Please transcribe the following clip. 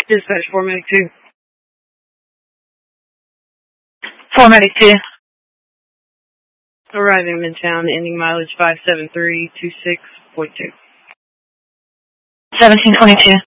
Dispatch 4 Medic 2. 4 Medic 2. Arriving in town, ending mileage 57326.2. 1722.